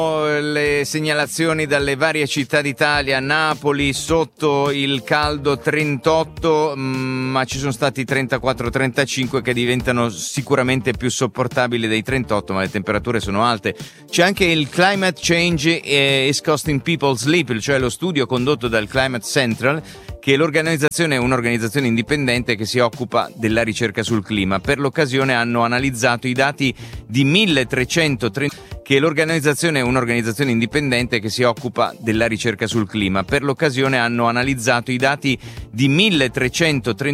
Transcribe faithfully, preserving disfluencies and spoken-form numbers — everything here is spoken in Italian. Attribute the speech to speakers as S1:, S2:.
S1: Le segnalazioni dalle varie città d'Italia. Napoli sotto il caldo trentotto, ma ci sono stati trentaquattro trentacinque che diventano sicuramente più sopportabili dei trentotto, ma le temperature sono alte. C'è anche il Climate Change is Costing People Sleep, cioè lo studio condotto dal Climate Central, che l'organizzazione è un'organizzazione indipendente che si occupa della ricerca sul clima. Per l'occasione hanno analizzato i dati di milletrecentotrenta che l'organizzazione è un'organizzazione indipendente che si occupa della ricerca sul clima. Per l'occasione hanno analizzato i dati di milletrecentotrenta